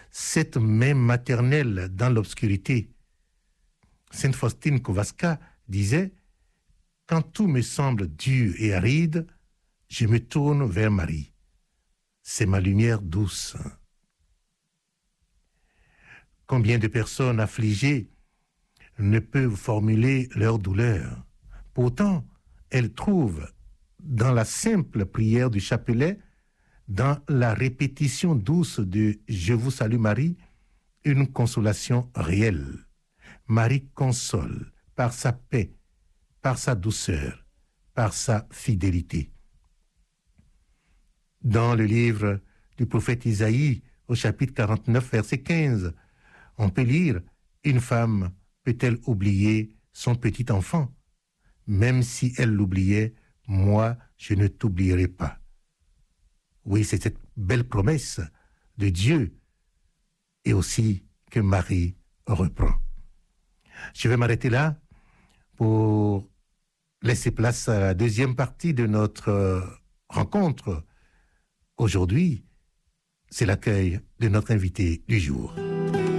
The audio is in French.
cette main maternelle dans l'obscurité. Sainte Faustine Kowalska disait « Quand tout me semble dur et aride, je me tourne vers Marie. C'est ma lumière douce. » Combien de personnes affligées ne peuvent formuler leur douleur? Pourtant, elles trouvent dans la simple prière du chapelet, dans la répétition douce de « Je vous salue Marie », une consolation réelle. Marie console par sa paix, par sa douceur, par sa fidélité. Dans le livre du prophète Isaïe, au chapitre 49, verset 15, on peut lire « Une femme peut-elle oublier son petit enfant? Même si elle l'oubliait, moi, je ne t'oublierai pas. » Oui, c'est cette belle promesse de Dieu et aussi que Marie reprend. Je vais m'arrêter là pour laisser place à la deuxième partie de notre rencontre. Aujourd'hui, c'est l'accueil de notre invité du jour.